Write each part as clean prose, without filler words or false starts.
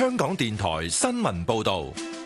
香港電台新聞報道。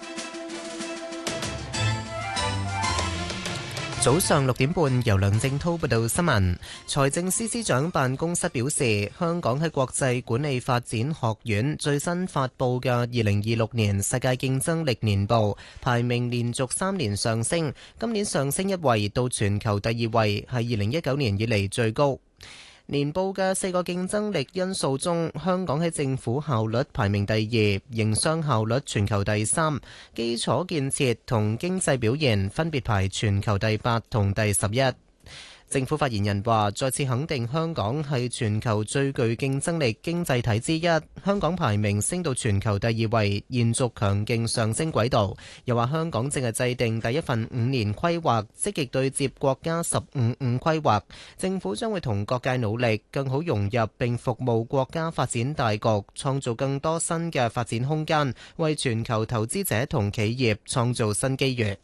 早上6點半，由梁正滔報道新聞。財政司司長辦公室表示，香港喺國際管理發展學院最新發布嘅2026年世界競爭力年報，排名連續3年上升，今年上升1位到全球第2位，係2019年以嚟最高。年報嘅4個競爭力因素中，香港喺政府效率排名第2，營商效率全球第3，基礎建設同經濟表現分別排全球第8同第11。政府發言人話，再次肯定香港係全球最具競爭力經濟體之一，香港排名升到全球第2位，延續強勁上升軌道。又話香港正係制定第一份5年規劃，積極對接國家15規劃，政府將會同各界努力，更好融入並服務國家發展大局，創造更多新嘅發展空間，為全球投資者同企業創造新機遇。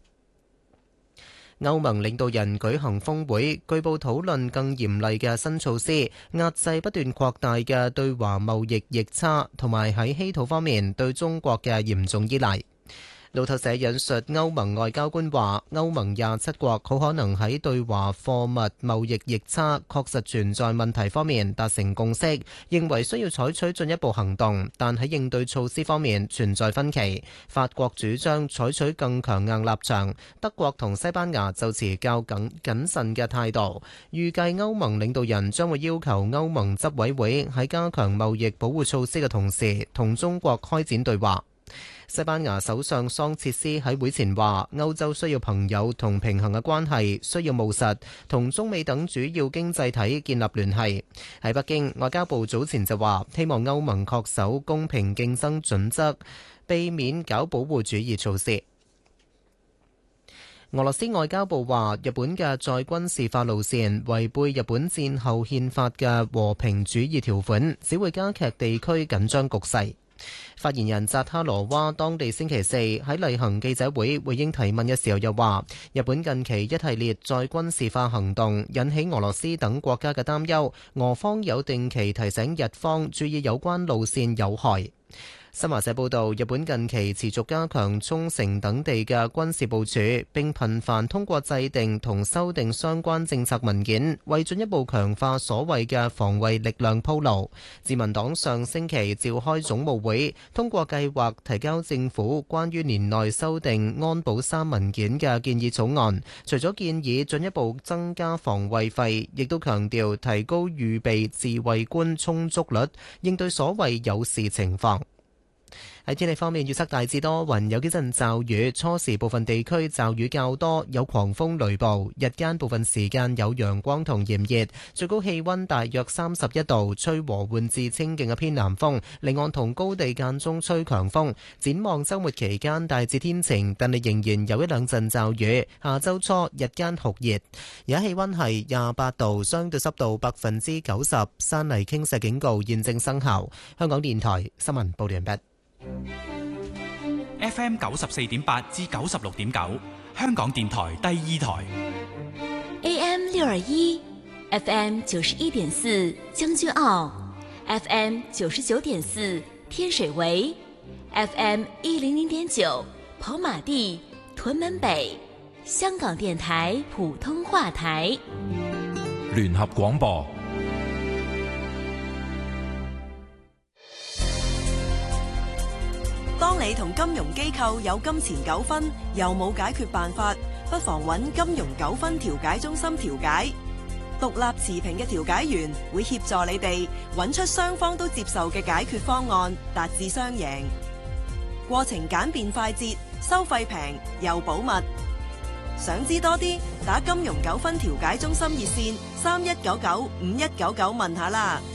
歐盟領導人舉行峰會，據報討論更嚴厲嘅新措施，壓制不斷擴大嘅對華貿易逆差，同埋喺稀土方面對中國嘅嚴重依賴。路透社引述歐盟外交官話，歐盟27國好可能喺對華貨物貿易逆差確實存在問題方面達成共識，認為需要採取進一步行動，但喺應對措施方面存在分歧。法國主張採取更強硬立場，德國同西班牙就持較謹慎嘅態度。預計歐盟領導人將會要求歐盟執委會喺加強貿易保護措施嘅同時，同中國開展對話。西班牙首相桑切斯喺會前話，歐洲需要朋友同平衡嘅關係，需要務實，同中美等主要經濟體建立聯繫。喺北京，外交部早前就話，希望歐盟恪守公平競爭準則，避免搞保護主義措施。俄羅斯外交部話，日本嘅再軍事化路線違背日本戰後憲法嘅和平主義條款，只會加劇地區緊張局勢。發言人扎哈羅娃當地星期四喺例行記者會回應提問嘅時候又話，日本近期一系列再軍事化行動引起俄羅斯等國家嘅擔憂，俄方有定期提醒日方注意有關路線有害。新華社報道，日本近期持續加強沖繩等地嘅軍事部署，並頻繁通過制定同修訂相關政策文件，為進一步強化所謂嘅防衛力量鋪路。自民黨上星期召開總務會，通過計劃提交政府關於年內修訂安保3文件嘅建議草案，除咗建議進一步增加防衛費，亦都強調提高預備自衛官充足率，應對所謂有事情況。喺天氣方面，預測大致多雲，有幾陣驟雨，初時部分地區驟雨較多，有狂風雷暴。日間部分時間有陽光同炎熱，最高氣溫大約31度，吹和緩至清勁嘅偏南風。離岸同高地間中吹強風。展望周末期間大致天晴，但係仍然有一兩陣驟雨。下周初日間酷熱，而家氣溫係28度，相對濕度90%，山泥傾瀉警告現正生效。香港電台新聞報道完畢。 FM 94.8至96.9，香港電台第2台。 AM 621 FM 91.4將軍澳 FM 99.4天水圍 FM 100.9跑馬地屯門北，香港電台普通話台。 聯合廣播。 當你同金融機構有金錢糾紛，又冇解決辦法，不妨揾金融糾紛調解中心調解。獨立持平嘅調解員會協助你哋揾出雙方都接受嘅解決方案，達至雙贏。過程簡便快捷，收費平又保密。想知多啲，打金融糾紛調解中心熱線31995199問下啦。